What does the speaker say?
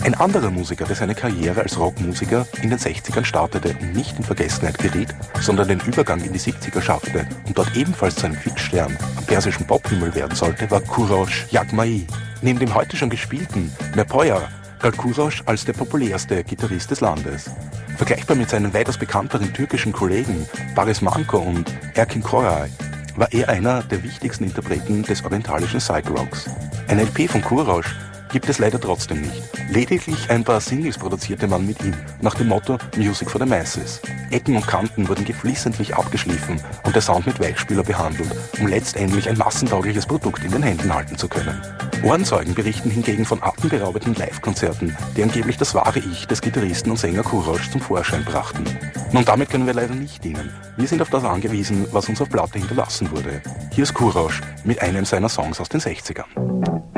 Ein anderer Musiker, der seine Karriere als Rockmusiker in den 60ern startete und nicht in Vergessenheit geriet, sondern den Übergang in die 70er schaffte und dort ebenfalls zu einem Fixstern am persischen Pophimmel werden sollte, war Kourosh Jagmai. Neben dem heute schon gespielten Mepoya galt Kourosh als der populärste Gitarrist des Landes. Vergleichbar mit seinen weitaus bekannteren türkischen Kollegen Barış Manço und Erkin Koray war er einer der wichtigsten Interpreten des orientalischen Psych-Rocks. Ein LP von Kourosh gibt es leider trotzdem nicht. Lediglich ein paar Singles produzierte man mit ihm, nach dem Motto Music for the Masses. Ecken und Kanten wurden geflissentlich abgeschliffen und der Sound mit Weichspüler behandelt, um letztendlich ein massentaugliches Produkt in den Händen halten zu können. Ohrenzeugen berichten hingegen von atemberaubenden Live-Konzerten, die angeblich das wahre Ich des Gitarristen und Sänger Kourosh zum Vorschein brachten. Nun, damit können wir leider nicht dienen. Wir sind auf das angewiesen, was uns auf Platte hinterlassen wurde. Hier ist Kourosh mit einem seiner Songs aus den 60ern.